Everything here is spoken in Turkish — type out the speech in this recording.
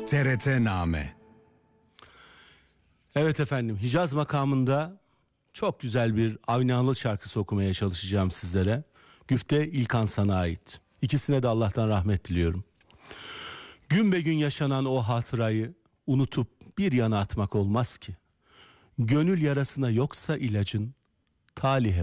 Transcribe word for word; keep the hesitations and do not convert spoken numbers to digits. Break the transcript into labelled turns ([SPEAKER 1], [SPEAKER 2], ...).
[SPEAKER 1] T R T Name.
[SPEAKER 2] Evet efendim, Hicaz makamında çok güzel bir Avni şarkısı okumaya çalışacağım sizlere. Güfte İlkan sana ait. İkisine de Allah'tan rahmet diliyorum. Gün be gün yaşanan o hatırayı unutup bir yana atmak olmaz ki. Gönül yarasına yoksa ilacın, talihe